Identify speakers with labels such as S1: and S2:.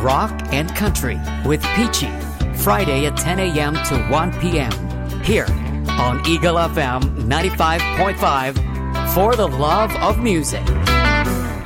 S1: rock and country with Peachy. Friday at 10 a.m. to 1 p.m. here on Eagle FM 95.5 for the love of music.